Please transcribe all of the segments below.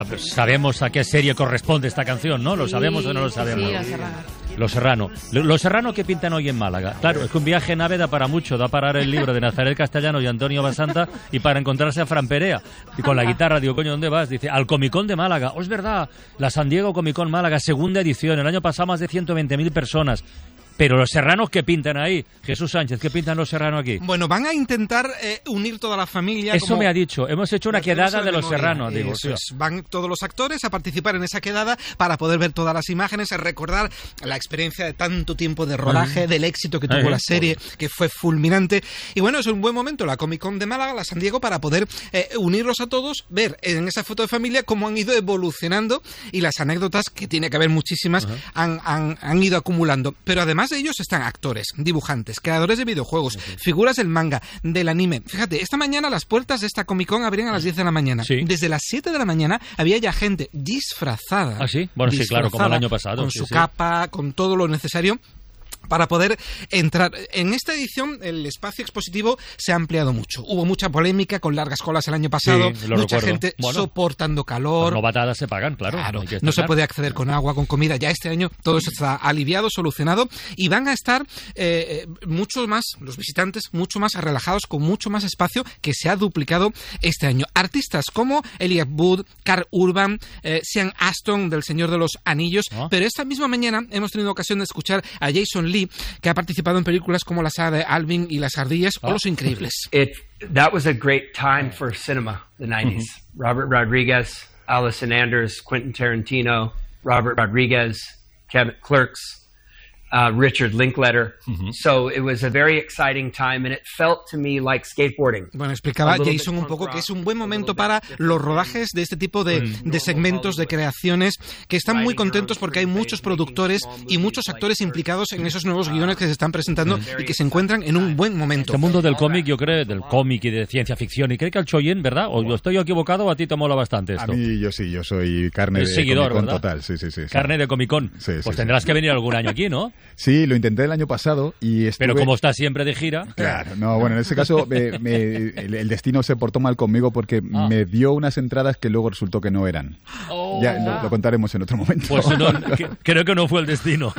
Pues sabemos a qué serie corresponde esta canción, ¿no? ¿Lo sabemos o no lo sabemos? Sí, Los Serrano. Los Serrano, ¿qué pintan hoy en Málaga? Claro, es que un viaje en AVE da para mucho, da para el libro de Nazaret Castellano y Antonio Basanta y para encontrarse a Fran Perea. Y con la guitarra, digo, coño, ¿dónde vas? Dice, al Comicón de Málaga. Oh, es verdad, la San Diego Comicón Málaga, segunda edición. El año pasado más de 120.000 personas. Pero los serranos, ¿qué pintan ahí? Jesús Sánchez, ¿qué pintan los serranos aquí? Bueno, van a intentar unir toda la familia. Eso como... me ha dicho. Hemos hecho una quedada de los serranos. Digo, van todos los actores a participar en esa quedada para poder ver todas las imágenes, a recordar la experiencia de tanto tiempo de rodaje, del éxito que tuvo la serie, que fue fulminante. Y bueno, es un buen momento, la Comic Con de Málaga, la San Diego, para poder unirlos a todos, ver en esa foto de familia cómo han ido evolucionando y las anécdotas, que tiene que haber muchísimas, han ido acumulando. Pero además de ellos están actores, dibujantes, creadores de videojuegos, figuras del manga, del anime. Fíjate, esta mañana las puertas de esta Comic Con abrían a las 10 de la mañana. Sí. Desde las 7 de la mañana había ya gente disfrazada. ¿Ah, sí? Bueno, sí, claro, como el año pasado. Con su capa, con todo lo necesario para poder entrar. En esta edición el espacio expositivo se ha ampliado mucho. Hubo mucha polémica con largas colas el año pasado, mucha gente soportando calor. Las novatadas se pagan, claro. No se puede acceder con agua, con comida. Ya este año todo eso está aliviado, solucionado, y van a estar mucho más, los visitantes, mucho más relajados, con mucho más espacio, que se ha duplicado este año. Artistas como Elijah Wood, Karl Urban, Sean Astin del Señor de los Anillos, pero esta misma mañana hemos tenido ocasión de escuchar a Jason Lee, que ha participado en películas como la saga de Alvin y las ardillas o Los Increíbles. That was a great time for cinema, the 90s. Robert Rodriguez, Allison Anders, Quentin Tarantino, Robert Rodriguez, Kevin Clerks, Richard Linklater. So it was a very exciting time and it felt to me like skateboarding. Bueno, explicaba Jason un poco que es un buen momento para los rodajes de este tipo de segmentos, de creaciones, que están muy contentos porque hay muchos productores y muchos actores implicados en esos nuevos guiones que se están presentando y que se encuentran en un buen momento. Este mundo del cómic, yo creo, del cómic y de ciencia ficción, y creo que al Choyen, ¿verdad? ¿O yo estoy equivocado o a ti te mola bastante esto? A mí, yo soy carne de seguidor, Comic-Con ¿verdad? total, sí. Carne de Comic-Con. Pues tendrás que venir algún año aquí, ¿no? Sí, lo intenté el año pasado y estuve... Pero como estás siempre de gira... Claro, no, bueno, en ese caso el destino se portó mal conmigo porque me dio unas entradas que luego resultó que no eran. Ya lo contaremos en otro momento. Pues creo que no fue el destino.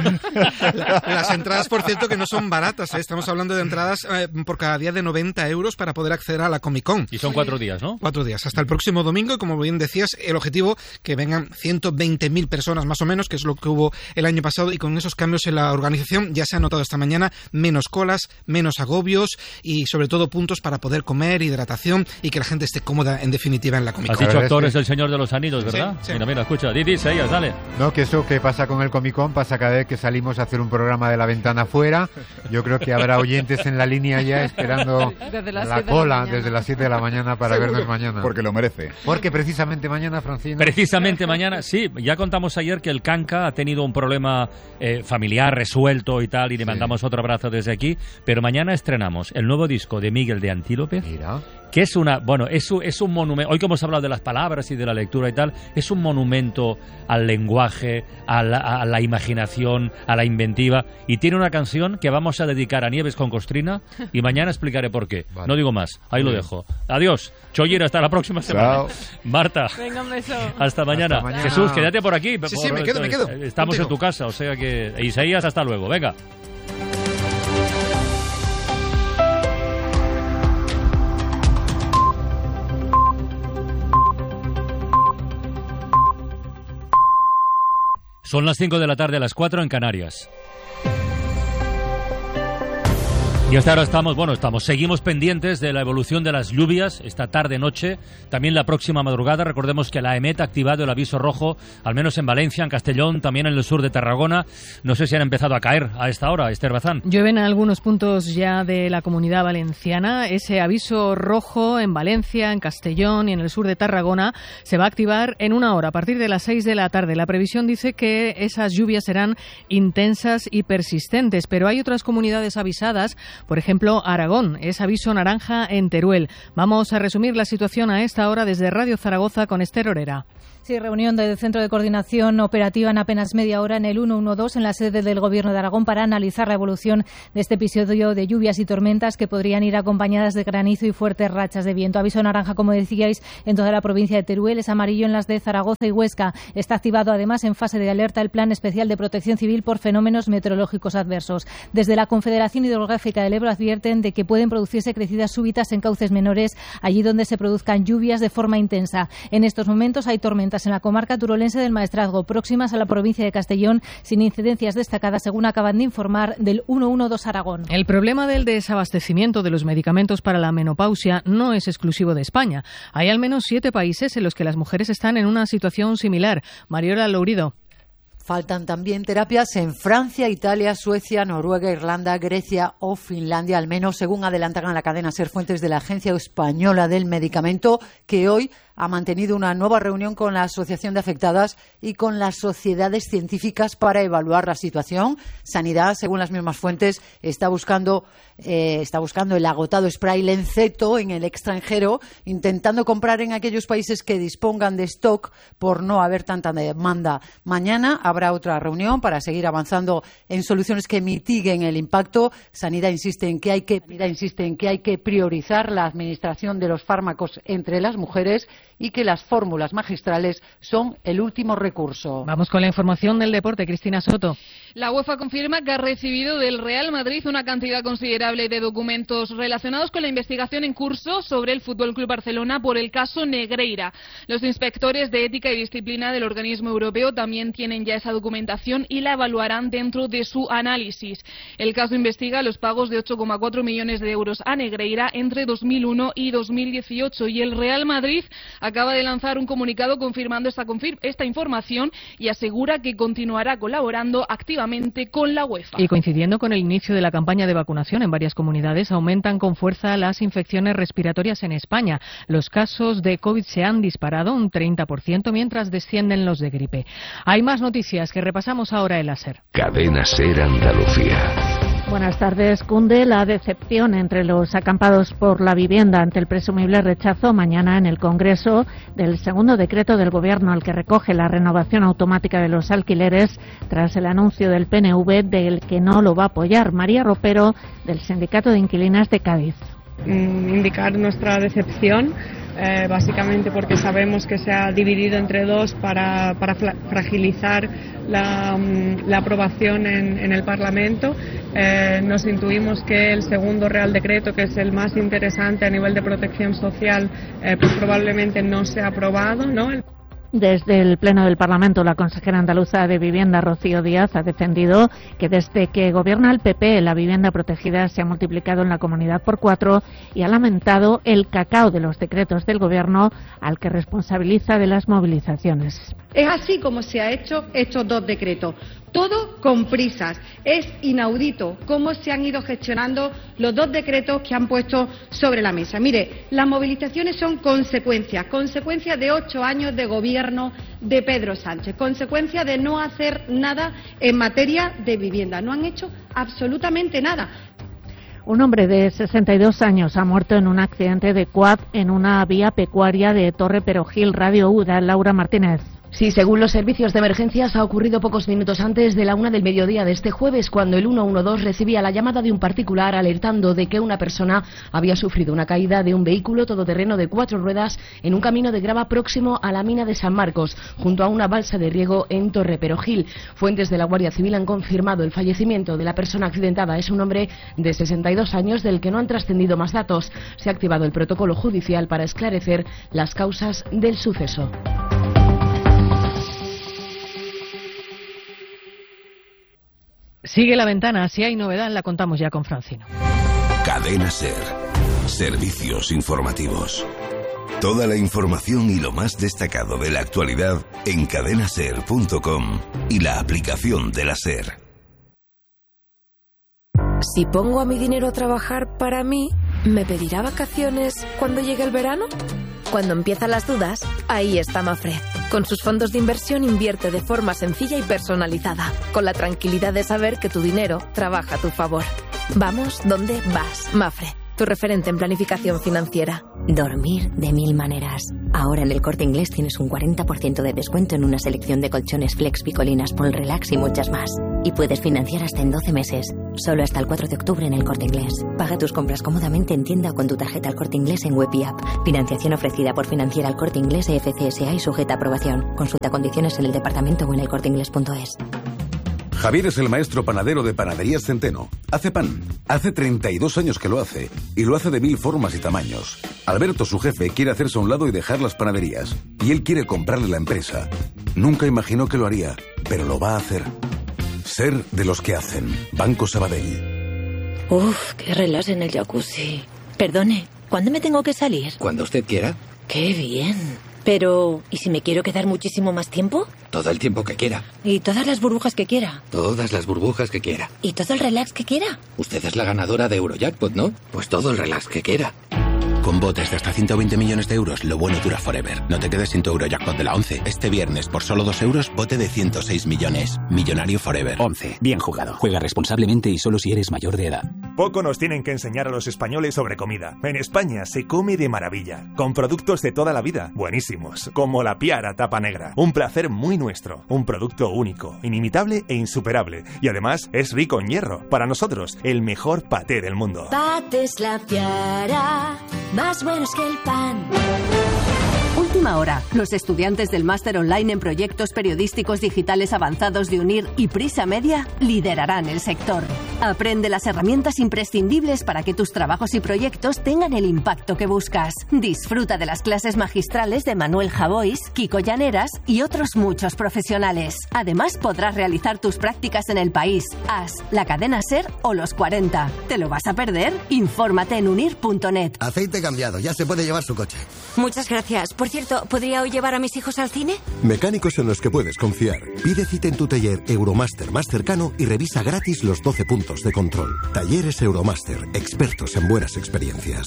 Las entradas, por cierto, que no son baratas, ¿eh? Estamos hablando de entradas por cada día de 90 euros para poder acceder a la Comic Con. Y son 4 días, ¿no? 4 días, hasta el próximo domingo, y como bien decías, el objetivo que vengan 120.000 personas más o menos, que es lo que hubo el año pasado, y con esos cambios en la organización ya se ha notado esta mañana menos colas, menos agobios y sobre todo puntos para poder comer, hidratación y que la gente esté cómoda en definitiva en la Comic Con. Has dicho actores del Señor de los Anillos, ¿verdad? Sí. Mira, escucha, dice ellas, dale. No, que eso que pasa con el Comic Con pasa cada vez que salimos a hacer un programa de la ventana afuera. Yo creo que habrá oyentes en la línea ya esperando la cola desde las 7 de la mañana para vernos mañana. Porque lo merece. Porque precisamente mañana, Francino. Precisamente mañana, sí, ya contamos ayer que el Canca ha tenido un problema familiar resuelto y tal, y le mandamos otro abrazo desde aquí, pero mañana estrenamos el nuevo disco de Miguel de Antílope. Mira. Que es es un monumento. Hoy que hemos hablado de las palabras y de la lectura y tal, es un monumento al lenguaje, a la imaginación, a la inventiva, y tiene una canción que vamos a dedicar a Nieves con Costrina y mañana explicaré por qué. Vale. No digo más, ahí lo dejo. Adiós, Choyer, hasta la próxima semana. Chao. Marta, venga, un beso. Hasta mañana. Jesús, quédate por aquí. Sí, me quedo. Estamos contigo en tu casa, o sea que... Isaías, hasta luego, venga. Son las 5 de la tarde, a las 4 en Canarias. Y hasta ahora seguimos pendientes de la evolución de las lluvias esta tarde-noche, también la próxima madrugada. Recordemos que la EMET ha activado el aviso rojo, al menos en Valencia, en Castellón, también en el sur de Tarragona. No sé si han empezado a caer a esta hora, Esther Bazán. Llueven en algunos puntos ya de la Comunidad Valenciana. Ese aviso rojo en Valencia, en Castellón y en el sur de Tarragona se va a activar en una hora, a partir de las 6 de la tarde. La previsión dice que esas lluvias serán intensas y persistentes, pero hay otras comunidades avisadas. Por ejemplo, Aragón, es aviso naranja en Teruel. Vamos a resumir la situación a esta hora desde Radio Zaragoza con Esther Orera. Sí, reunión del Centro de Coordinación Operativa en apenas media hora en el 112 en la sede del Gobierno de Aragón para analizar la evolución de este episodio de lluvias y tormentas que podrían ir acompañadas de granizo y fuertes rachas de viento. Aviso naranja, como decíais, en toda la provincia de Teruel, es amarillo en las de Zaragoza y Huesca. Está activado además en fase de alerta el Plan Especial de Protección Civil por fenómenos meteorológicos adversos. Desde la Confederación Hidrográfica del Ebro advierten de que pueden producirse crecidas súbitas en cauces menores allí donde se produzcan lluvias de forma intensa. En estos momentos hay tormentas en la comarca turolense del Maestrazgo, próximas a la provincia de Castellón, sin incidencias destacadas, según acaban de informar del 112 Aragón. El problema del desabastecimiento de los medicamentos para la menopausia no es exclusivo de España. Hay al menos 7 países en los que las mujeres están en una situación similar. Mariola Lourido. Faltan también terapias en Francia, Italia, Suecia, Noruega, Irlanda, Grecia o Finlandia, al menos según adelantan a la cadena SER fuentes de la Agencia Española del Medicamento, que hoy ha mantenido una nueva reunión con la Asociación de Afectadas y con las sociedades científicas para evaluar la situación. Sanidad, según las mismas fuentes, está buscando el agotado spray Lenceto en el extranjero, intentando comprar en aquellos países que dispongan de stock por no haber tanta demanda. Mañana habrá otra reunión para seguir avanzando en soluciones que mitiguen el impacto. Sanidad insiste en que hay que priorizar la administración de los fármacos entre las mujeres y que las fórmulas magistrales son el último recurso. Vamos con la información del deporte. Cristina Soto. La UEFA confirma que ha recibido del Real Madrid una cantidad considerable de documentos relacionados con la investigación en curso sobre el Fútbol Club Barcelona por el caso Negreira. Los inspectores de ética y disciplina del organismo europeo también tienen ya esa documentación y la evaluarán dentro de su análisis. El caso investiga los pagos de 8,4 millones de euros a Negreira entre 2001 y 2018 y el Real Madrid acaba de lanzar un comunicado confirmando esta información y asegura que continuará colaborando activamente con la UEFA. Y coincidiendo con el inicio de la campaña de vacunación en varias comunidades, aumentan con fuerza las infecciones respiratorias en España. Los casos de COVID se han disparado un 30%, mientras descienden los de gripe. Hay más noticias que repasamos ahora en la SER. Cadena SER Andalucía. Buenas tardes. Cunde la decepción entre los acampados por la vivienda ante el presumible rechazo mañana en el Congreso del segundo decreto del Gobierno al que recoge la renovación automática de los alquileres tras el anuncio del PNV del que no lo va a apoyar. María Ropero, del Sindicato de Inquilinas de Cádiz. Indicar nuestra decepción, básicamente porque sabemos que se ha dividido entre dos para fragilizar la aprobación en el Parlamento. Nos intuimos que el segundo Real Decreto, que es el más interesante a nivel de protección social, pues probablemente no sea aprobado, ¿no? Desde el Pleno del Parlamento, la consejera andaluza de Vivienda, Rocío Díaz, ha defendido que desde que gobierna el PP la vivienda protegida se ha multiplicado en la comunidad por 4 y ha lamentado el cacao de los decretos del Gobierno al que responsabiliza de las movilizaciones. Es así como se han hecho estos dos decretos, todo con prisas. Es inaudito cómo se han ido gestionando los dos decretos que han puesto sobre la mesa. Mire, las movilizaciones son consecuencia de 8 años de gobierno de Pedro Sánchez, consecuencia de no hacer nada en materia de vivienda. No han hecho absolutamente nada. Un hombre de 62 años ha muerto en un accidente de quad en una vía pecuaria de Torre Perojil. Radio UDA, Laura Martínez. Sí, según los servicios de emergencias, ha ocurrido pocos minutos antes de la 1 del mediodía de este jueves, cuando el 112 recibía la llamada de un particular alertando de que una persona había sufrido una caída de un vehículo todoterreno de 4 ruedas en un camino de grava próximo a la mina de San Marcos, junto a una balsa de riego en Torre Perojil. Fuentes de la Guardia Civil han confirmado el fallecimiento de la persona accidentada. Es un hombre de 62 años del que no han trascendido más datos. Se ha activado el protocolo judicial para esclarecer las causas del suceso. Sigue la ventana. Si hay novedad, la contamos ya con Francino. Cadena SER. Servicios informativos. Toda la información y lo más destacado de la actualidad en cadenaser.com y la aplicación de la SER. Si pongo a mi dinero a trabajar para mí, ¿me pedirá vacaciones cuando llegue el verano? Cuando empiezan las dudas, ahí está Mafre. Con sus fondos de inversión invierte de forma sencilla y personalizada, con la tranquilidad de saber que tu dinero trabaja a tu favor. Vamos donde vas, Mafre. tu referente en planificación financiera. Dormir de 1000 maneras. Ahora en el Corte Inglés tienes un 40% de descuento en una selección de colchones Flex, Picolinas, Pol Relax y muchas más. Y puedes financiar hasta en 12 meses. Solo hasta el 4 de octubre en el Corte Inglés. Paga tus compras cómodamente en tienda o con tu tarjeta El Corte Inglés en web y app. Financiación ofrecida por Financiera El Corte Inglés FCSA y sujeta a aprobación. Consulta condiciones en el departamento o en elcorteinglés.es. Javier es el maestro panadero de Panaderías Centeno. Hace pan. Hace 32 años que lo hace. Y lo hace de 1000 formas y tamaños. Alberto, su jefe, quiere hacerse a un lado y dejar las panaderías. Y él quiere comprarle la empresa. Nunca imaginó que lo haría, pero lo va a hacer. Ser de los que hacen. Banco Sabadell. Uf, qué relax en el jacuzzi. Perdone, ¿cuándo me tengo que salir? Cuando usted quiera. Qué bien. Pero, ¿y si me quiero quedar muchísimo más tiempo? Todo el tiempo que quiera. ¿Y todas las burbujas que quiera? Todas las burbujas que quiera. ¿Y todo el relax que quiera? Usted es la ganadora de Eurojackpot, ¿no? Pues todo el relax que quiera. Con botes de hasta 120 millones de euros, lo bueno dura forever. No te quedes sin tu Eurojackpot de la 11. Este viernes, por solo 2 euros, bote de 106 millones. Millonario forever. 11. Bien jugado. Juega responsablemente y solo si eres mayor de edad. Poco nos tienen que enseñar a los españoles sobre comida. En España se come de maravilla, con productos de toda la vida, buenísimos, como la Piara tapa negra. Un placer muy nuestro, un producto único, inimitable e insuperable. Y además es rico en hierro. Para nosotros, el mejor paté del mundo. Patés La Piara, más buenos que el pan. Última hora. Los estudiantes del máster online en proyectos periodísticos digitales avanzados de UNIR y Prisa Media liderarán el sector. Aprende las herramientas imprescindibles para que tus trabajos y proyectos tengan el impacto que buscas. Disfruta de las clases magistrales de Manuel Javois, Kiko Llaneras y otros muchos profesionales. Además, podrás realizar tus prácticas en el país, AS, la cadena SER o los 40. ¿Te lo vas a perder? Infórmate en unir.net. Aceite cambiado, ya se puede llevar su coche. Muchas gracias. Por cierto, ¿podría hoy llevar a mis hijos al cine? Mecánicos en los que puedes confiar. Pide cita en tu taller Euromaster más cercano y revisa gratis los 12 puntos de control. Talleres Euromaster, expertos en buenas experiencias.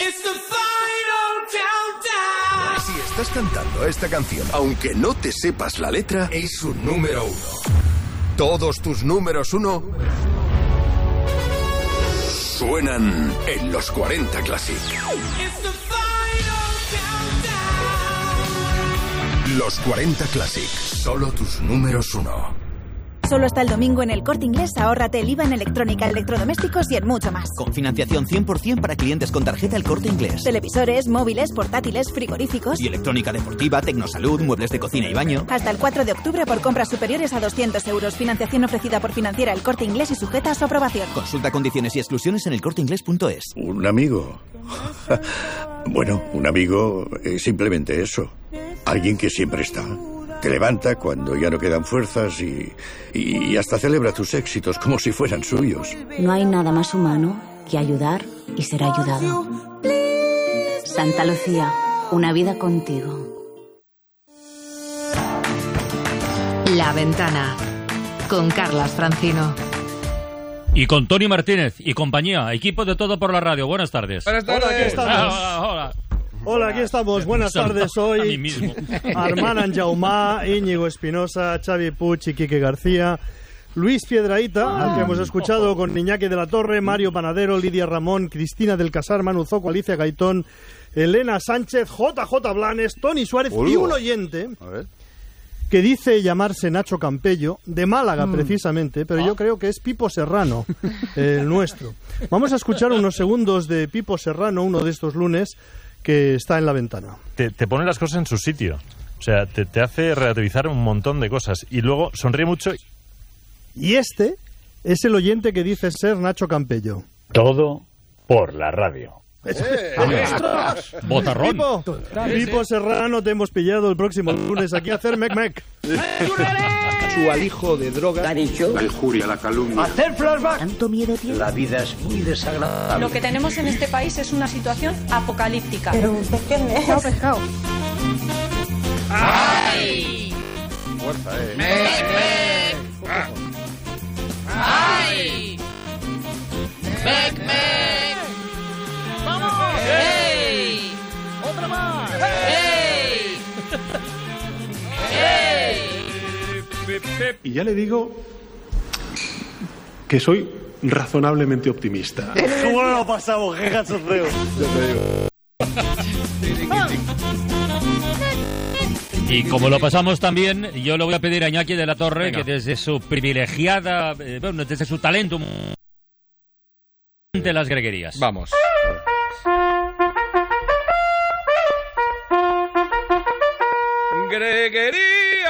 Si estás cantando esta canción, aunque no te sepas la letra, es un número 1. Todos tus números 1 suenan en los 40 Classic. Los 40 Classic, solo tus números 1. Solo hasta el domingo en el Corte Inglés, ahórrate el IVA en electrónica, electrodomésticos y en mucho más. Con financiación 100% para clientes con tarjeta El Corte Inglés. Televisores, móviles, portátiles, frigoríficos. Y electrónica deportiva, tecnosalud, muebles de cocina y baño. Hasta el 4 de octubre por compras superiores a 200 euros. Financiación ofrecida por Financiera El Corte Inglés y sujeta a su aprobación. Consulta condiciones y exclusiones en elcorteinglés.es. ¿Un amigo? Bueno, un amigo es simplemente eso. Alguien que siempre está. Te levanta cuando ya no quedan fuerzas y hasta celebra tus éxitos como si fueran suyos. No hay nada más humano que ayudar y ser ayudado. Santa Lucía, una vida contigo. La Ventana, con Carlas Francino. Y con Tony Martínez y compañía, equipo de Todo por la Radio. Buenas tardes. Buenas tardes. Hola, aquí estamos. Hola. Hola, aquí estamos. Buenas tardes. Soy Armand Anjaumá, Íñigo Espinosa, Xavi Puig y Quique García, Luis Piedrahita, al que hemos escuchado con Iñaki de la Torre, Mario Panadero, Lidia Ramón, Cristina del Casar, Manu Zoco, Alicia Gaitón, Elena Sánchez, JJ Blanes, Tony Suárez y un oyente que dice llamarse Nacho Campello, de Málaga precisamente, pero yo creo que es Pipo Serrano, el nuestro. Vamos a escuchar unos segundos de Pipo Serrano, uno de estos lunes, que está en La Ventana. Te pone las cosas en su sitio. O sea, te hace relativizar un montón de cosas. Y luego sonríe mucho. Y este es el oyente que dice ser Nacho Campello. Todo por la radio. Botarrón. Pipo Serrano, te hemos pillado el próximo lunes aquí a hacer mec. Su alijo de droga. ¿Qué ha dicho? La injuria, la calumnia. Hacer flashback. ¿Tanto miedo tiene? La vida es muy desagradable. Lo que tenemos en este país es una situación apocalíptica. Pero usted qué me ha pescado. ¡Ay! Fuerza, ¡Ay! ¡Mec! ¡Vamos! ¡Ey! ¡Otra más! ¡Ey! ¡Ey! Y ya le digo que soy razonablemente optimista. ¿Cómo lo pasamos? ¡Qué cachondeo! Y como lo pasamos también, yo le voy a pedir a Iñaki de la Torre que desde su privilegiada, desde su talento de las greguerías. Vamos. ¡Greguería!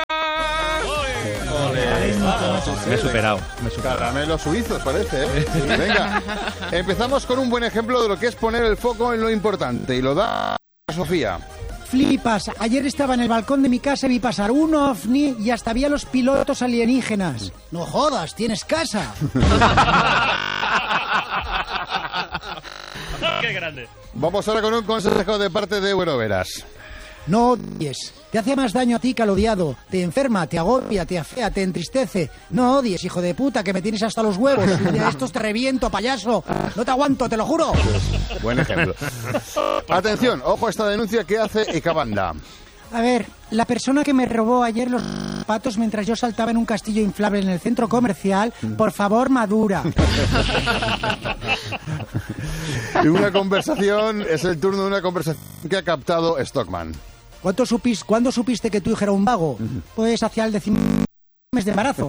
Me he superado. Caramelos suizos, parece, ¿eh? Venga, empezamos con un buen ejemplo de lo que es poner el foco en lo importante. Y lo da Sofía. Flipas, ayer estaba en el balcón de mi casa y vi pasar un ovni y hasta había los pilotos alienígenas. No jodas, tienes casa. ¡Qué grande! Vamos ahora con un consejo de parte de Euroveras. No odies, te hace más daño a ti que al odiado. Te enferma, te agobia, te afea, te entristece. No odies, hijo de puta, que me tienes hasta los huevos. Un día de estos te reviento, payaso. No te aguanto, te lo juro. Buen ejemplo. Atención, ojo a esta denuncia que hace Ecabanda. A ver, la persona que me robó ayer los zapatos mientras yo saltaba en un castillo inflable en el centro comercial, por favor, madura. Y una conversación, es el turno de una conversación que ha captado Stockman. ¿Cuándo supiste que tu hijo era un vago? Pues hacia el 10º mes de embarazo.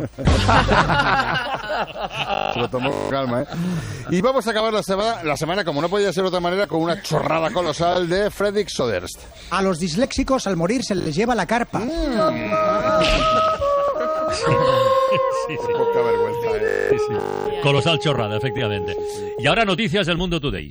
Se lo tomó con calma, ¿eh? Y vamos a acabar la semana, como no podía ser de otra manera, con una chorrada colosal de Fredrik Soderst. A los disléxicos al morir se les lleva la carpa. Poca vergüenza, ¿eh? Sí. Colosal chorrada, efectivamente. Y ahora noticias del Mundo Today.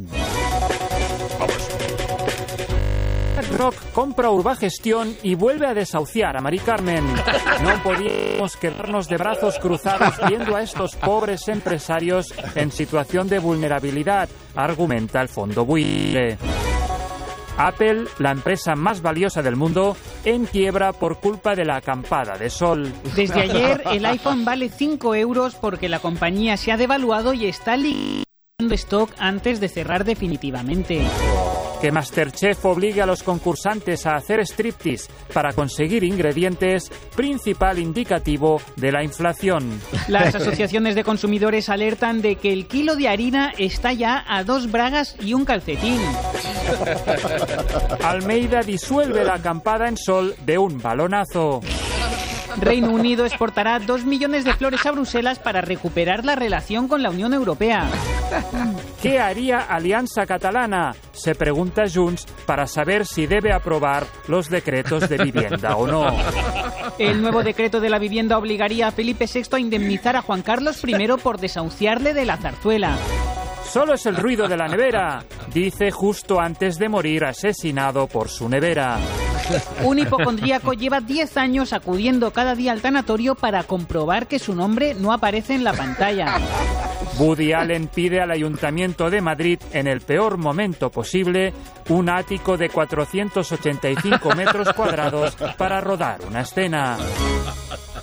Rock compra Urbagestión y vuelve a desahuciar a Mari Carmen. No podíamos quedarnos de brazos cruzados viendo a estos pobres empresarios en situación de vulnerabilidad, argumenta el fondo buitre. Apple, la empresa más valiosa del mundo, en quiebra por culpa de la acampada de sol. Desde ayer el iPhone vale 5 euros porque la compañía se ha devaluado y está liquidando stock antes de cerrar definitivamente. Que Masterchef obligue a los concursantes a hacer striptease para conseguir ingredientes, principal indicativo de la inflación. Las asociaciones de consumidores alertan de que el kilo de harina está ya a 2 bragas y un calcetín. Almeida disuelve la acampada en sol de un balonazo. Reino Unido exportará 2 millones de flores a Bruselas para recuperar la relación con la Unión Europea. ¿Qué haría Alianza Catalana? Se pregunta Junts para saber si debe aprobar los decretos de vivienda o no. El nuevo decreto de la vivienda obligaría a Felipe VI a indemnizar a Juan Carlos I por desahuciarle de la zarzuela. Solo es el ruido de la nevera, dice justo antes de morir asesinado por su nevera. Un hipocondríaco lleva 10 años acudiendo cada día al tanatorio para comprobar que su nombre no aparece en la pantalla. Woody Allen pide al Ayuntamiento de Madrid, en el peor momento posible, un ático de 485 metros cuadrados para rodar una escena.